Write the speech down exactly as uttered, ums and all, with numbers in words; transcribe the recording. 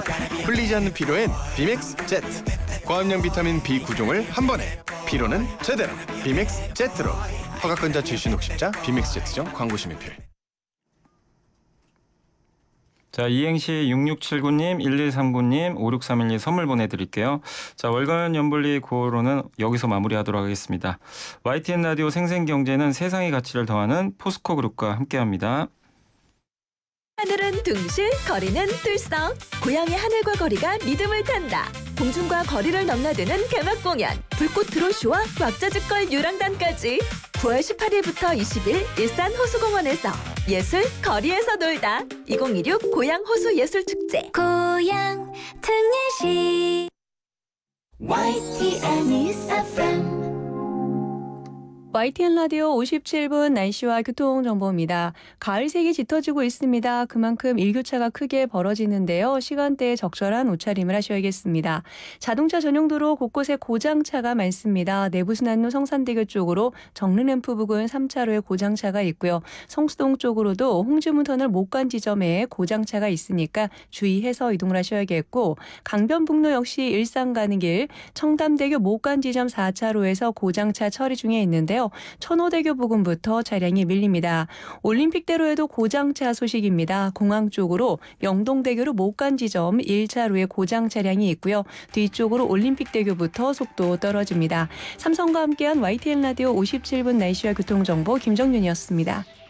풀리지 않는 피로엔 비맥스 제트. 고함량 비타민 비 구 종을 한 번에. 피로는 제대로 비맥스 제트로. 허가권자 출신 혹 십자 비맥스 제트점 광고 심의필. 자, 이행시 육육칠구님, 일일삼구님, 오육삼일님 선물 보내드릴게요. 자, 월간 연불리 구호로는 여기서 마무리하도록 하겠습니다. 와이티엔 라디오 생생경제는 세상의 가치를 더하는 포스코 그룹과 함께합니다. 하늘은 둥실, 거리는 들썩. 고향의 하늘과 거리가 리듬을 탄다. 공중과 거리를 넘나드는 개막 공연. 불꽃 드론쇼와 왁자지껄 유랑단까지. 구월 십팔일부터 이십일 일산 호수공원에서 예술 거리에서 놀다. 이천이십육 고향 호수 예술 축제. 고향 특례시 와이티엔 News 에프엠. 와이티엔 라디오 오십칠 분 날씨와 교통정보입니다. 가을색이 짙어지고 있습니다. 그만큼 일교차가 크게 벌어지는데요. 시간대에 적절한 옷차림을 하셔야겠습니다. 자동차 전용도로 곳곳에 고장차가 많습니다. 내부순환로 성산대교 쪽으로 정릉램프 부근 삼 차로에 고장차가 있고요. 성수동 쪽으로도 홍지문 터널 못 간 지점에 고장차가 있으니까 주의해서 이동을 하셔야겠고, 강변북로 역시 일산 가는 길 청담대교 못 간 지점 사 차로에서 고장차 처리 중에 있는데요. 천호대교 부근부터 차량이 밀립니다. 올림픽대로에도 고장차 소식입니다. 공항 쪽으로 명동대교로 못 간 지점 일 차로에 고장 차량이 있고요. 뒤쪽으로 올림픽대교부터 속도 떨어집니다. 삼성과 함께한 와이티엔 라디오 오십칠 분 날씨와 교통정보 김정윤이었습니다.